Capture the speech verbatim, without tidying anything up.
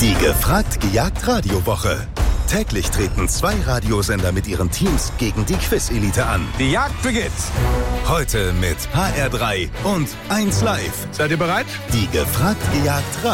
Die gefragt gejagt Radiowoche. Täglich treten zwei Radiosender mit ihren Teams gegen die Quiz-Elite an. Die Jagd beginnt. Heute mit H R drei und eins Live. Seid ihr bereit? Die gefragt gejagt